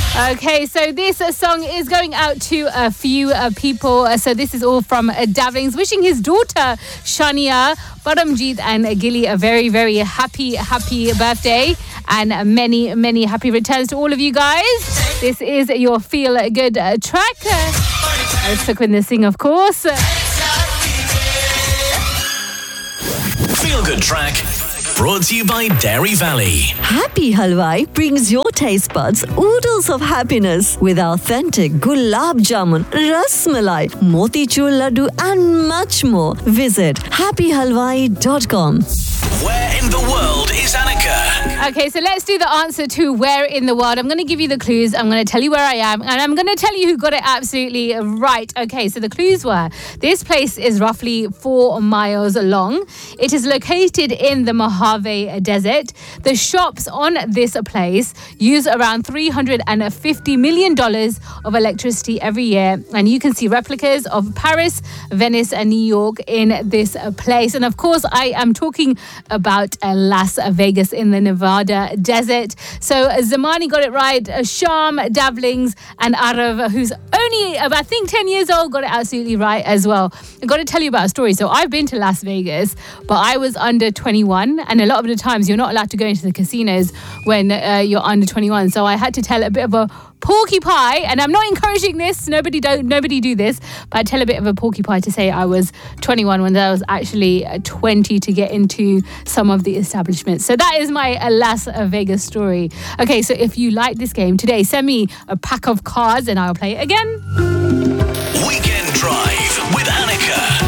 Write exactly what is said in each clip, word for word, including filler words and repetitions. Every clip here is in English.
Okay, so this uh, song is going out to a few uh, people. Uh, so this is all from uh, Davlings, wishing his daughter Shania, Paramjeet and uh, Gilly a very, very happy, happy birthday and uh, many, many happy returns to all of you guys. This is your Feel Good uh, track. Uh, it's Sukhwinder Singh, of course. Feel Good track. Brought to you by Dairy Valley. Happy Halwai brings your taste buds oodles of happiness with authentic gulab jamun, ras malai, motichur laddu and much more. Visit happy halwai dot com. Where in the world is Annika? Okay, so let's do the answer to where in the world. I'm going to give you the clues. I'm going to tell you where I am. And I'm going to tell you who got it absolutely right. Okay, so the clues were, this place is roughly four miles long. It is located in the Mojave Desert. The shops on this place use around three hundred fifty million dollars of electricity every year. And you can see replicas of Paris, Venice and New York in this place. And of course, I am talking about uh, Las Vegas in the Nevada desert. So uh, Zamani got it right. Uh, Sham, Davlings and Arav, who's only about, I think, ten years old, got it absolutely right as well. I've got to tell you about a story. So I've been to Las Vegas, but I was under twenty-one. And a lot of the times you're not allowed to go into the casinos when uh, you're under twenty-one. So I had to tell a bit of a porcupine, and I'm not encouraging this, nobody don't nobody do this, but I tell a bit of a porcupine to say I was twenty-one when I was actually twenty to get into some of the establishments. So that is my Las Vegas story. Okay, so if you like this game today, send me a pack of cards and I'll play it again. Weekend Drive with Annika.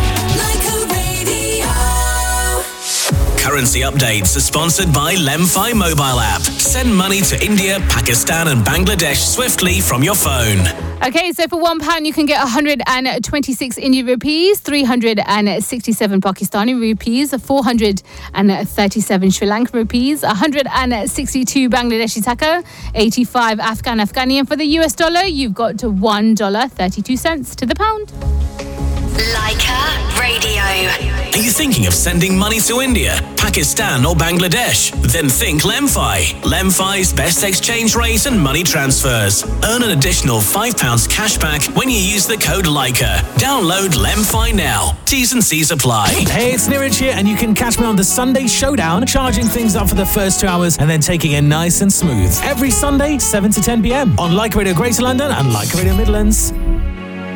Currency updates are sponsored by Lemfi mobile app. Send money to India, Pakistan and Bangladesh swiftly from your phone. Okay, so for one pound you can get one hundred twenty-six Indian rupees, three hundred sixty-seven Pakistani rupees, four hundred thirty-seven Sri Lankan rupees, one hundred sixty-two Bangladeshi taka, eighty-five Afghan Afghani, and for the U S dollar you've got to one dollar thirty-two cents to the pound. Leica Radio. Are you thinking of sending money to India, Pakistan or Bangladesh? Then think Lemfi. Lemfi's best exchange rate and money transfers. Earn an additional five pounds cash back when you use the code Leica. Download Lemfi now. T's and C's apply. Hey, it's Neeraj here, and you can catch me on the Sunday Showdown, charging things up for the first two hours and then taking it nice and smooth. Every Sunday, seven to ten p.m. on Leica Radio Greater London and Leica Radio Midlands.